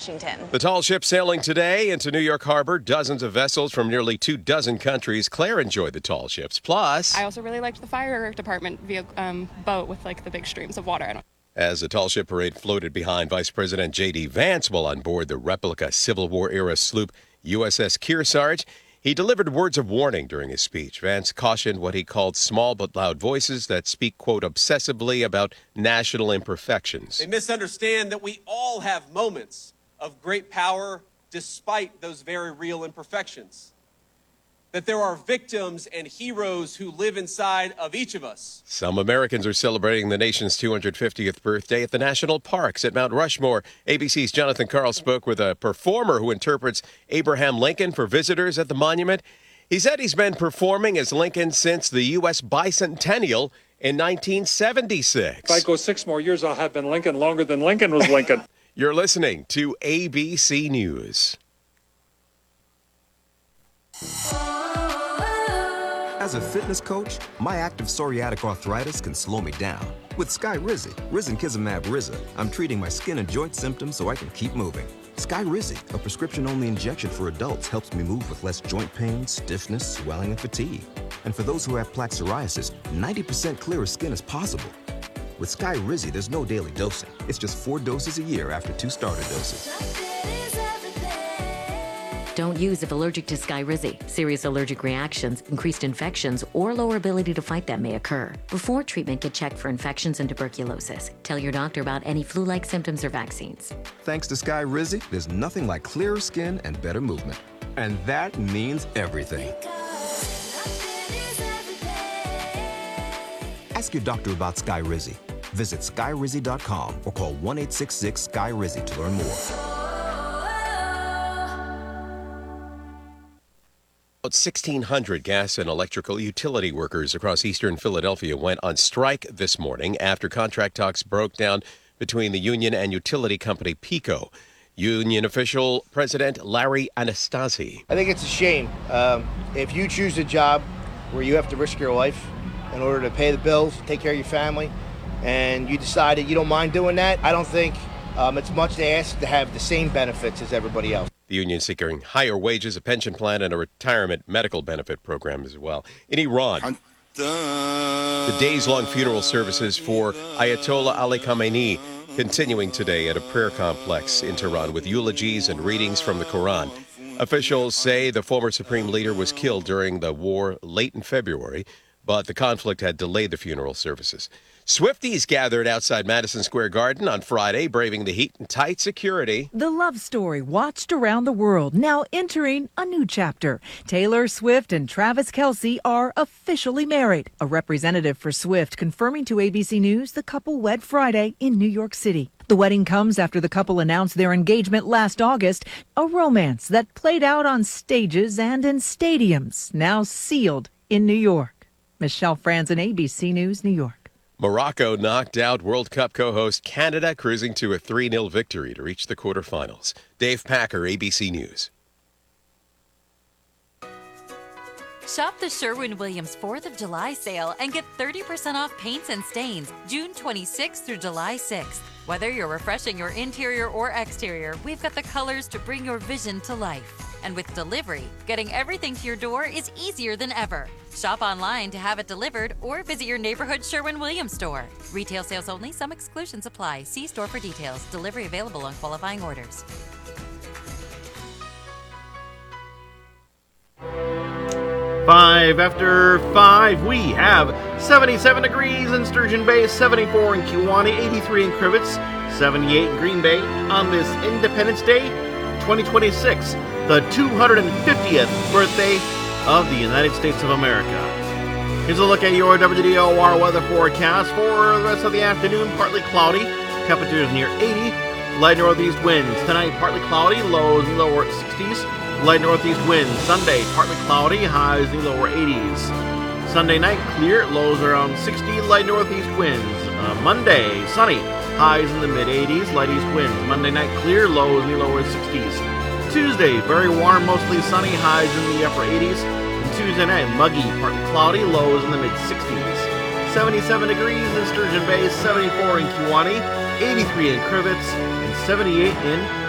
Washington. The tall ship sailing today into New York Harbor. Dozens of vessels from nearly 24 countries. Claire enjoyed the tall ships. Plus, I also really liked the fire department boat with the big streams of water. As the tall ship parade floated behind Vice President J.D. Vance while on board the replica Civil War-era sloop USS Kearsarge, he delivered words of warning during his speech. Vance cautioned what he called small but loud voices that speak, quote, obsessively about national imperfections. They misunderstand that we all have moments of great power despite those very real imperfections. That there are victims and heroes who live inside of each of us. Some Americans are celebrating the nation's 250th birthday at the national parks at Mount Rushmore. ABC's Jonathan Karl spoke with a performer who interprets Abraham Lincoln for visitors at the monument. He said he's been performing as Lincoln since the U.S. bicentennial in 1976. If I go 6 more years, I'll have been Lincoln longer than Lincoln was Lincoln. You're listening to ABC News. As a fitness coach, my active psoriatic arthritis can slow me down. With Skyrizi, risankizumab Riza, I'm treating my skin and joint symptoms so I can keep moving. Skyrizi, a prescription-only injection for adults, helps me move with less joint pain, stiffness, swelling, and fatigue. And for those who have plaque psoriasis, 90% clearer skin is possible. With Skyrizi, there's no daily dosing. It's just 4 doses a year after 2 starter doses. Don't use if allergic to Skyrizi. Serious allergic reactions, increased infections, or lower ability to fight them may occur. Before treatment, get checked for infections and tuberculosis. Tell your doctor about any flu-like symptoms or vaccines. Thanks to Skyrizi, there's nothing like clearer skin and better movement. And that means everything. Ask your doctor about Skyrizi. Visit Skyrizi.com or call 1-866-SKY-RIZI to learn more. About 1,600 gas and electrical utility workers across eastern Philadelphia went on strike this morning after contract talks broke down between the union and utility company PECO. Union official President Larry Anastasi. I think it's a shame. If you choose a job where you have to risk your life in order to pay the bills, take care of your family, and you decide that you don't mind doing that, I don't think it's much to ask to have the same benefits as everybody else. The union seeking higher wages, a pension plan, and a retirement medical benefit program as well. In Iran, the days-long funeral services for Ayatollah Ali Khamenei continuing today at a prayer complex in Tehran with eulogies and readings from the Quran. Officials say the former supreme leader was killed during the war late in February, but the conflict had delayed the funeral services. Swifties gathered outside Madison Square Garden on Friday, braving the heat and tight security. The love story watched around the world, now entering a new chapter. Taylor Swift and Travis Kelce are officially married. A representative for Swift confirming to ABC News the couple wed Friday in New York City. The wedding comes after the couple announced their engagement last August, a romance that played out on stages and in stadiums, now sealed in New York. Michelle Franzen, ABC News, New York. Morocco knocked out World Cup co-host Canada, cruising to a 3-0 victory to reach the quarterfinals. Dave Packer, ABC News. Shop the Sherwin-Williams 4th of July sale and get 30% off paints and stains June 26th through July 6th. Whether you're refreshing your interior or exterior, we've got the colors to bring your vision to life. And with delivery, getting everything to your door is easier than ever. Shop online to have it delivered or visit your neighborhood Sherwin-Williams store. Retail sales only. Some exclusions apply. See store for details. Delivery available on qualifying orders. Five after 5, we have 77 degrees in Sturgeon Bay, 74 in Kewaunee, 83 in Crivets, 78 in Green Bay on this Independence Day 2026, the 250th birthday of the United States of America. Here's a look at your WDOR weather forecast for the rest of the afternoon. Partly cloudy, temperatures near 80, light northeast winds. Tonight, partly cloudy, lows in the lower 60s. Light northeast winds. Sunday, partly cloudy, highs in the lower 80s. Sunday night, clear, lows around 60, light northeast winds. Monday, sunny, highs in the mid-80s, light east winds. Monday night, clear, lows in the lower 60s. Tuesday, very warm, mostly sunny, highs in the upper 80s. And Tuesday night, muggy, partly cloudy, lows in the mid-60s. 77 degrees in Sturgeon Bay, 74 in Kewaunee, 83 in Crivets, and 78 in